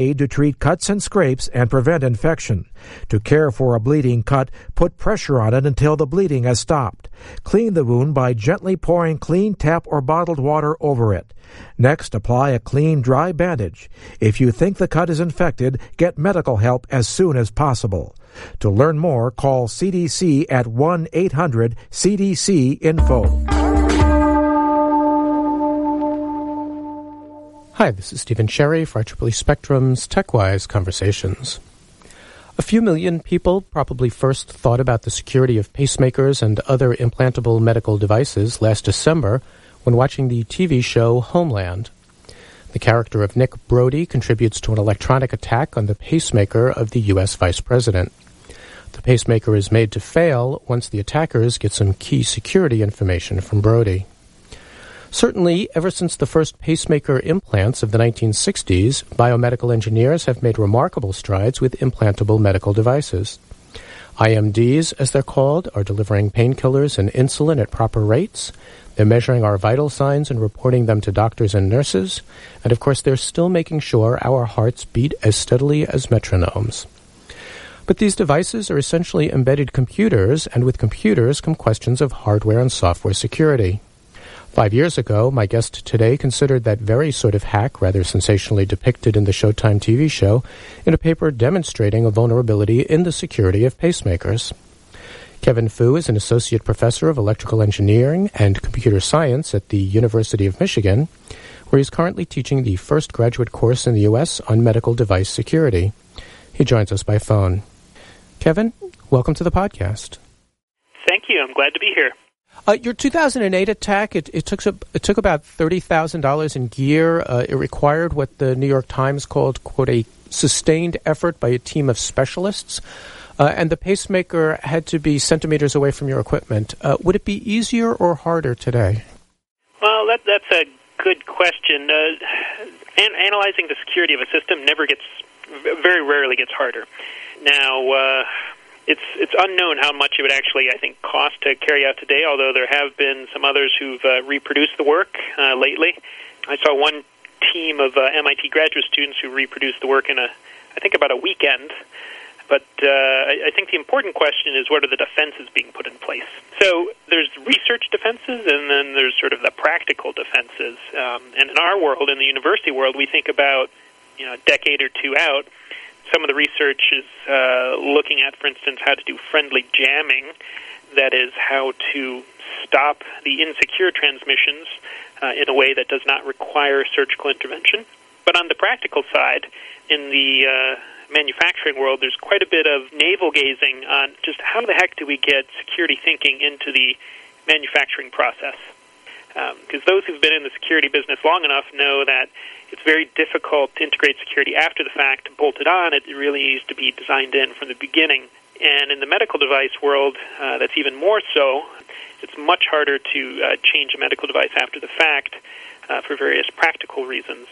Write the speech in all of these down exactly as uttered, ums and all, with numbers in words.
aid to treat cuts and scrapes and prevent infection. To care for a bleeding cut, put pressure on it until the bleeding has stopped. Clean the wound by gently pouring clean tap or bottled water over it. Next, apply a clean, dry bandage. If you think the cut is infected, get medical help as soon as possible. To learn more, call C D C at one eight hundred C D C info. Hi, this is Stephen Sherry for I triple E Spectrum's TechWise Conversations. A few million people probably first thought about the security of pacemakers and other implantable medical devices last December when watching the T V show Homeland. The character of Nick Brody contributes to an electronic attack on the pacemaker of the U S Vice President. The pacemaker is made to fail once the attackers get some key security information from Brody. Certainly, ever since the first pacemaker implants of the nineteen sixties, biomedical engineers have made remarkable strides with implantable medical devices. I M Ds, as they're called, are delivering painkillers and insulin at proper rates. They're measuring our vital signs and reporting them to doctors and nurses. And of course, they're still making sure our hearts beat as steadily as metronomes. But these devices are essentially embedded computers, and with computers come questions of hardware and software security. Five years ago, my guest today considered that very sort of hack rather sensationally depicted in the Showtime T V show in a paper demonstrating a vulnerability in the security of pacemakers. Kevin Fu is an associate professor of electrical engineering and computer science at the University of Michigan, where he's currently teaching the first graduate course in the U S on medical device security. He joins us by phone. Kevin, welcome to the podcast. Thank you. I'm glad to be here. Uh, your two thousand eight attack, it, it took it took about thirty thousand dollars in gear. Uh, it required what the New York Times called, quote, a sustained effort by a team of specialists, uh, and the pacemaker had to be centimeters away from your equipment. Uh, would it be easier or harder today? Well, that, that's a good question. Uh, an- analyzing the security of a system never gets, very rarely gets harder. Now, uh, It's it's unknown how much it would actually, I think, cost to carry out today, although there have been some others who've uh, reproduced the work uh, lately. I saw one team of uh, M I T graduate students who reproduced the work in, a, I think, about a weekend. But uh, I, I think the important question is, what are the defenses being put in place? So there's research defenses, and then there's sort of the practical defenses. Um, and in our world, in the university world, we think about, you know, a decade or two out. Some of the research is uh, looking at, for instance, how to do friendly jamming. That is, how to stop the insecure transmissions uh, in a way that does not require surgical intervention. But on the practical side, in the uh, manufacturing world, there's quite a bit of navel-gazing on just how the heck do we get security thinking into the manufacturing process. Because um, those who've been in the security business long enough know that it's very difficult to integrate security after the fact, bolt it on. It really needs to be designed in from the beginning. And in the medical device world, uh, that's even more so. It's much harder to uh, change a medical device after the fact uh, for various practical reasons.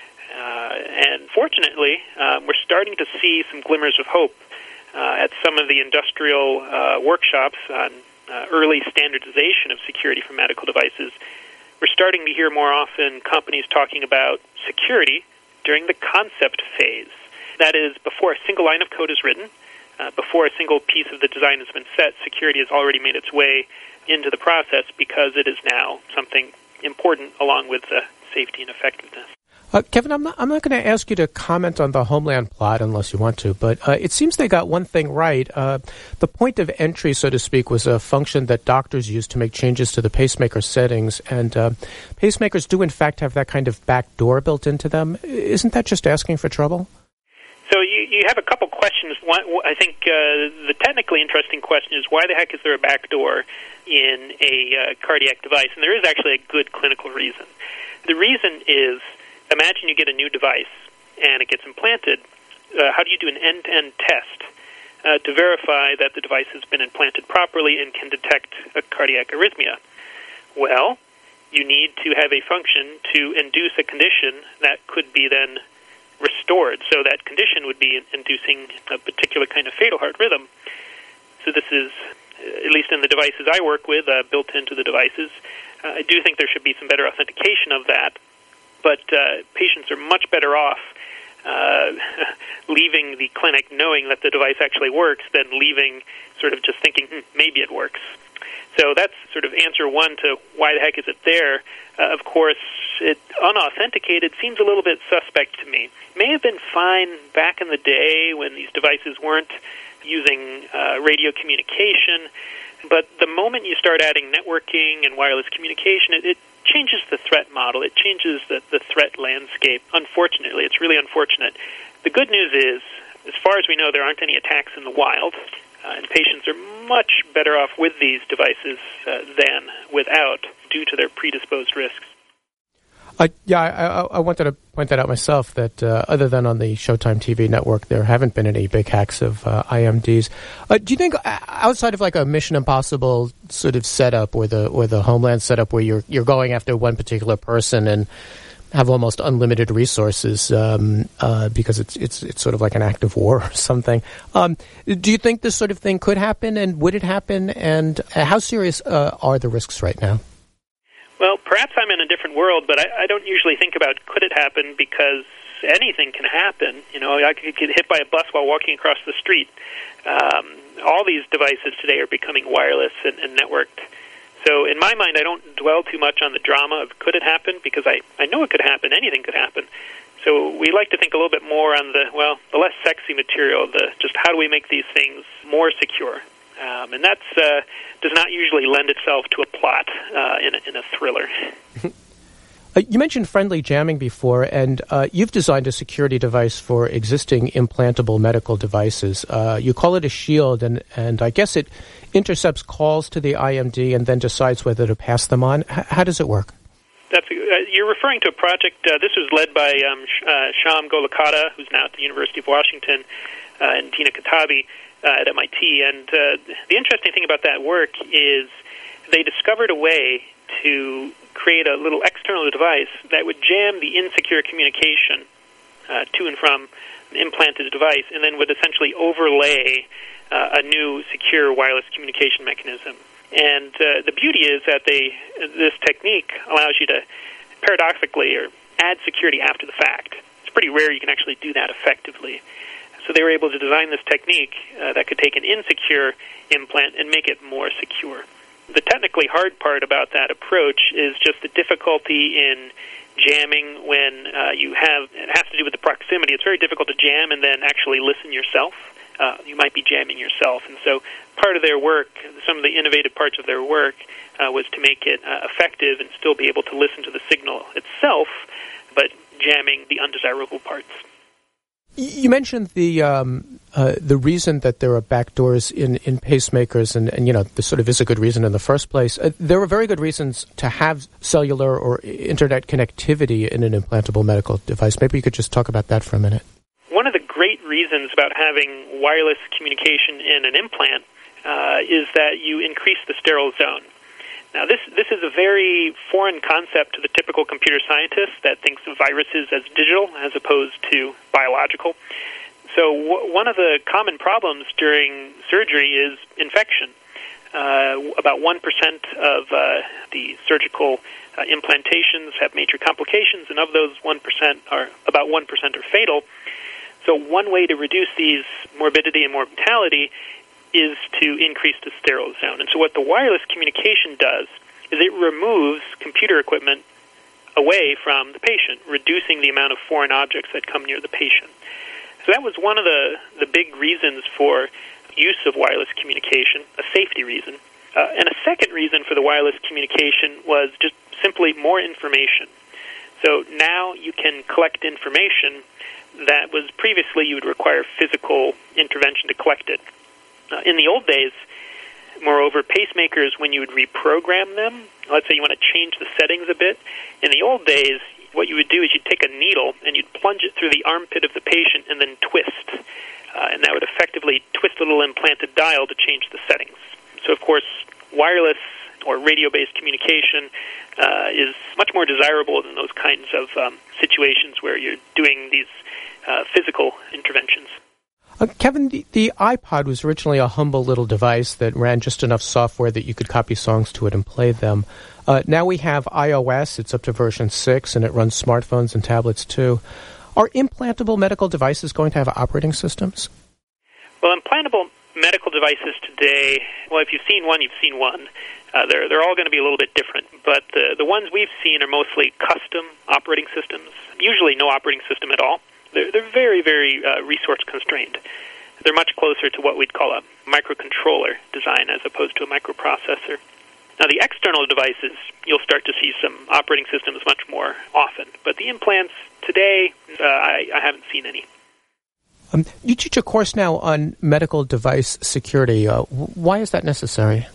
Uh, and fortunately, uh, we're starting to see some glimmers of hope uh, at some of the industrial uh, workshops on uh, early standardization of security for medical devices. We're starting to hear more often companies talking about security during the concept phase. That is, before a single line of code is written, uh, before a single piece of the design has been set, security has already made its way into the process because it is now something important along with the safety and effectiveness. Uh, Kevin, I'm not, I'm not going to ask you to comment on the Homeland plot unless you want to, but uh, it seems they got one thing right. Uh, the point of entry, so to speak, was a function that doctors use to make changes to the pacemaker settings, and uh, pacemakers do, in fact, have that kind of back door built into them. Isn't that just asking for trouble? So you, you have a couple questions. One, I think uh, the technically interesting question is, why the heck is there a back door in a uh, cardiac device? And there is actually a good clinical reason. The reason is, imagine you get a new device and it gets implanted. Uh, how do you do an end-to-end test uh, to verify that the device has been implanted properly and can detect a cardiac arrhythmia? Well, you need to have a function to induce a condition that could be then restored. So that condition would be inducing a particular kind of fatal heart rhythm. So this is, at least in the devices I work with, uh, built into the devices. Uh, I do think there should be some better authentication of that. But uh, patients are much better off uh, leaving the clinic knowing that the device actually works than leaving sort of just thinking, hmm, maybe it works. So that's sort of answer one to why the heck is it there. Uh, of course, it unauthenticated seems a little bit suspect to me. May have been fine back in the day when these devices weren't using uh, radio communication, but the moment you start adding networking and wireless communication, it, it changes the threat model. It changes the, the threat landscape. Unfortunately, it's really unfortunate. The good news is, as far as we know, there aren't any attacks in the wild. Uh, and patients are much better off with these devices uh, than without, due to their predisposed risks. Uh, yeah, I, I wanted to point that out myself, that uh, other than on the Showtime T V network, there haven't been any big hacks of uh, I M Ds. Uh, do you think, uh, outside of like a Mission Impossible sort of setup, or the or the Homeland setup, where you're you're going after one particular person and have almost unlimited resources um, uh, because it's it's it's sort of like an act of war or something. Um, do you think this sort of thing could happen, and would it happen, and how serious uh, are the risks right now? Well, perhaps I'm in a different world, but I, I don't usually think about could it happen, because anything can happen. You know, I could get hit by a bus while walking across the street. Um, all these devices today are becoming wireless and, and networked. So in my mind, I don't dwell too much on the drama of could it happen, because I, I know it could happen. Anything could happen. So we like to think a little bit more on the, well, the less sexy material, the just how do we make these things more secure? Um, and that uh, does not usually lend itself to a plot uh, in, a, in a thriller. Uh, you mentioned friendly jamming before, and uh, you've designed a security device for existing implantable medical devices. Uh, you call it a shield, and, and I guess it intercepts calls to the I M D and then decides whether to pass them on. H- how does it work? That's, uh, you're referring to a project, uh, this was led by um, Sh- uh, Sham Golakata, who's now at the University of Washington, uh, and Tina Katabi uh, at M I T. And uh, the interesting thing about that work is they discovered a way to create a little external device that would jam the insecure communication uh, to and from an implanted device, and then would essentially overlay uh, a new secure wireless communication mechanism. And uh, the beauty is that they this technique allows you to, paradoxically, or add security after the fact. It's pretty rare you can actually do that effectively. So they were able to design this technique uh, that could take an insecure implant and make it more secure. The technically hard part about that approach is just the difficulty in jamming when uh, you have, it has to do with the proximity. It's very difficult to jam and then actually listen yourself. Uh, you might be jamming yourself. And so part of their work, some of the innovative parts of their work, uh, was to make it uh, effective and still be able to listen to the signal itself, but jamming the undesirable parts. You mentioned the um, uh, the reason that there are backdoors in, in pacemakers, and, and, you know, this sort of is a good reason in the first place. Uh, there are very good reasons to have cellular or internet connectivity in an implantable medical device. Maybe you could just talk about that for a minute. One of the great reasons about having wireless communication in an implant uh, is that you increase the sterile zone. Now, this this is a very foreign concept to the typical computer scientist that thinks of viruses as digital as opposed to biological. So w- one of the common problems during surgery is infection. Uh, about one percent of uh, the surgical uh, implantations have major complications, and of those one percent are about one percent are fatal. So one way to reduce these morbidity and mortality is to increase the sterile zone. And so what the wireless communication does is it removes computer equipment away from the patient, reducing the amount of foreign objects that come near the patient. So that was one of the, the big reasons for use of wireless communication, a safety reason. Uh, and a second reason for the wireless communication was just simply more information. So now you can collect information that was previously you would require physical intervention to collect it. Uh, in the old days, moreover, pacemakers, when you would reprogram them, let's say you want to change the settings a bit, in the old days, what you would do is you'd take a needle and you'd plunge it through the armpit of the patient and then twist. Uh, and that would effectively twist a little implanted dial to change the settings. So, of course, wireless or radio-based communication uh, is much more desirable than those kinds of um, situations where you're doing these uh, physical interventions. Uh, Kevin, the, the iPod was originally a humble little device that ran just enough software that you could copy songs to it and play them. Uh, now we have iOS. It's up to version six, and it runs smartphones and tablets too. Are implantable medical devices going to have operating systems? Well, implantable medical devices today, well, if you've seen one, you've seen one. Uh, they're, they're all going to be a little bit different, but the, the ones we've seen are mostly custom operating systems, usually no operating system at all. They're, they're very, very uh, resource constrained. They're much closer to what we'd call a microcontroller design as opposed to a microprocessor. Now, the external devices, you'll start to see some operating systems much more often, but the implants today, uh, I, I haven't seen any. Um, you teach a course now on medical device security. Uh, why is that necessary?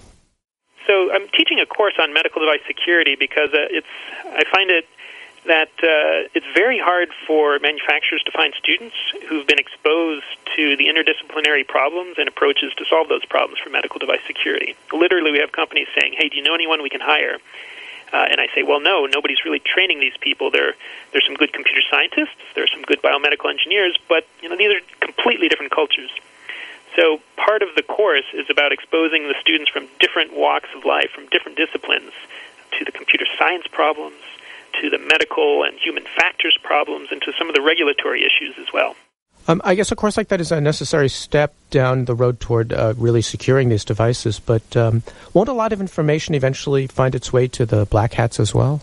So I'm teaching a course on medical device security because uh, it's I find it that uh, it's very hard for manufacturers to find students who've been exposed to the interdisciplinary problems and approaches to solve those problems for medical device security. Literally, we have companies saying, hey, do you know anyone we can hire? Uh, and I say, well, no, nobody's really training these people. There, there's some good computer scientists, there's some good biomedical engineers, but you know, these are completely different cultures. So part of the course is about exposing the students from different walks of life, from different disciplines, to the computer science problems, to the medical and human factors problems, and to some of the regulatory issues as well. Um, I guess a course like that is a necessary step down the road toward uh, really securing these devices, but um, won't a lot of information eventually find its way to the black hats as well?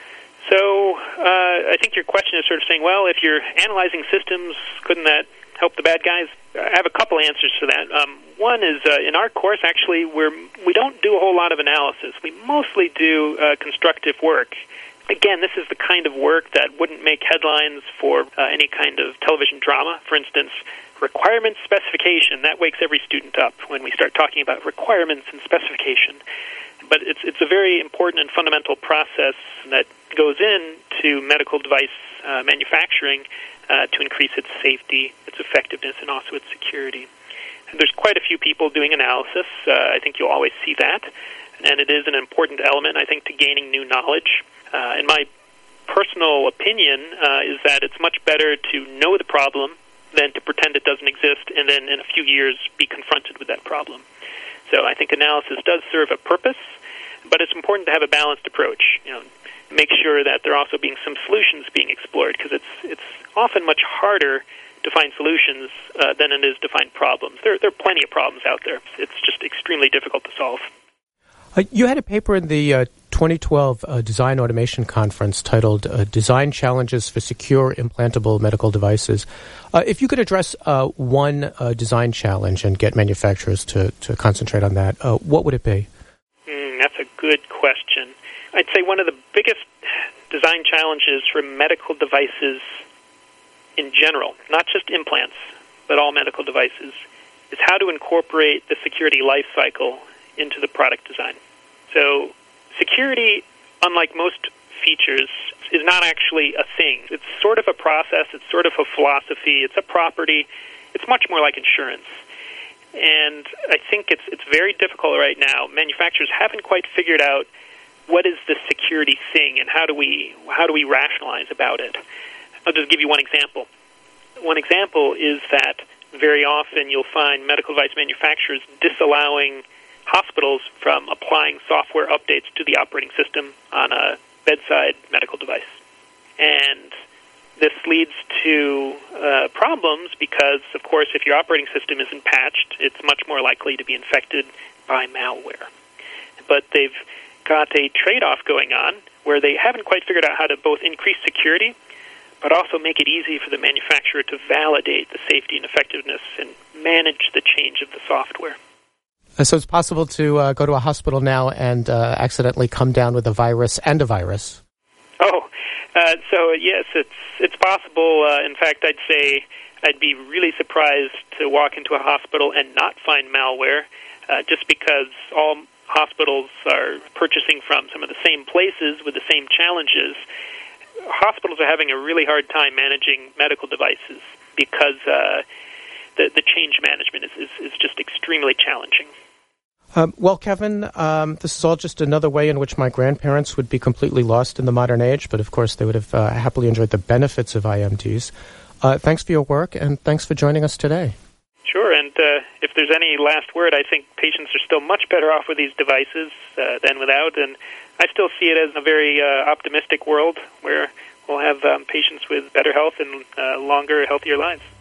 So uh, I think your question is sort of saying, well, if you're analyzing systems, couldn't that help the bad guys? I have a couple answers to that. Um, one is uh, in our course, actually, we're, we don't do a whole lot of analysis. We mostly do uh, constructive work. Again, this is the kind of work that wouldn't make headlines for uh, any kind of television drama. For instance, requirements specification, that wakes every student up when we start talking about requirements and specification. But it's it's a very important and fundamental process that goes into medical device uh, manufacturing uh, to increase its safety, its effectiveness, and also its security. And there's quite a few people doing analysis. Uh, I think you'll always see that. And it is an important element, I think, to gaining new knowledge. Uh, and my personal opinion uh, is that it's much better to know the problem than to pretend it doesn't exist and then in a few years be confronted with that problem. So I think analysis does serve a purpose, but it's important to have a balanced approach. You know, make sure that there are also being some solutions being explored, because it's it's often much harder to find solutions uh, than it is to find problems. There, there are plenty of problems out there. It's just extremely difficult to solve. Uh, you had a paper in the uh, twenty twelve uh, Design Automation Conference titled uh, Design Challenges for Secure Implantable Medical Devices. Uh, if you could address uh, one uh, design challenge and get manufacturers to, to concentrate on that, uh, what would it be? Mm, that's a good question. I'd say one of the biggest design challenges for medical devices in general, not just implants, but all medical devices, is how to incorporate the security life cycle into the product design. So security, unlike most features, is not actually a thing. It's sort of a process, it's sort of a philosophy, it's a property. It's much more like insurance. And I think it's it's very difficult right now. Manufacturers haven't quite figured out what is the security thing and how do we how do we rationalize about it. I'll just give you one example. One example is that very often you'll find medical device manufacturers disallowing hospitals from applying software updates to the operating system on a bedside medical device. And this leads to uh, problems because, of course, if your operating system isn't patched, it's much more likely to be infected by malware. But they've got a trade-off going on where they haven't quite figured out how to both increase security but also make it easy for the manufacturer to validate the safety and effectiveness and manage the change of the software. So it's possible to uh, go to a hospital now and uh, accidentally come down with a virus and a virus. Oh, uh, so yes, it's it's possible. Uh, in fact, I'd say I'd be really surprised to walk into a hospital and not find malware, uh, just because all hospitals are purchasing from some of the same places with the same challenges. Hospitals are having a really hard time managing medical devices because uh, the the change management is, is, is just extremely challenging. Um, well, Kevin, um, this is all just another way in which my grandparents would be completely lost in the modern age, but of course they would have uh, happily enjoyed the benefits of I M Ds. Uh, thanks for your work, and thanks for joining us today. Sure, and uh, if there's any last word, I think patients are still much better off with these devices uh, than without, and I still see it as a very uh, optimistic world where we'll have um, patients with better health and uh, longer, healthier lives.